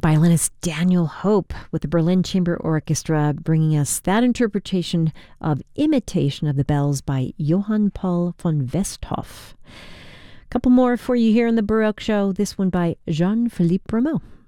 violinist Daniel Hope with the Berlin Chamber Orchestra bringing us that interpretation of Imitation of the Bells by Johann Paul von Westhoff. A couple more for you here on the Baroque Show, this one by Jean-Philippe Rameau.